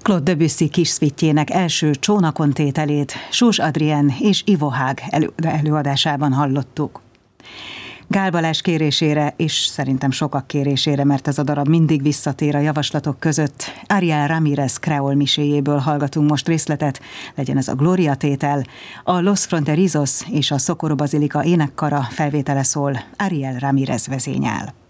Claude Debussy kis szvittjének első csónakontételét Sós Adrien és Ivo Haag előadásában hallottuk. Gál Balázs kérésére, és szerintem sokak kérésére, mert ez a darab mindig visszatér a javaslatok között, Ariel Ramírez kreol miséjéből hallgatunk most részletet, legyen ez a Gloria tétel, a Los Fronterizos és a Socorro Bazilika énekkara felvétele szól, Ariel Ramírez vezényel.